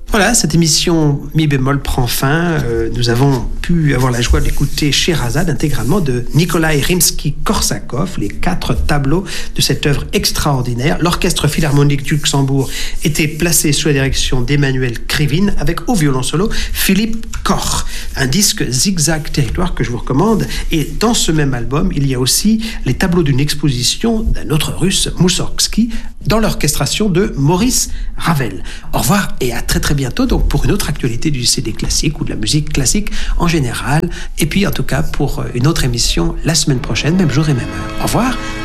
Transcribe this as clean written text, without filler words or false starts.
Voilà, cette émission Mi bémol prend fin. Nous avons pu avoir la joie d'écouter Sherazade intégralement de Nikolai Rimsky-Korsakov, les 4 tableaux de cette œuvre extraordinaire. L'Orchestre Philharmonique du Luxembourg était placé sous la direction d'Emmanuel Krivine avec au violon solo Philippe Koch. Un disque Zigzag Territoire que je vous recommande. Et dans ce même album, il y a aussi les tableaux d'une exposition d'un autre russe, Moussorgsky, dans l'orchestration de Maurice Ravel. Au revoir et à très très bientôt donc pour une autre actualité du CD classique ou de la musique classique en général. Et puis en tout cas pour une autre émission la semaine prochaine, même jour et même heure. Au revoir.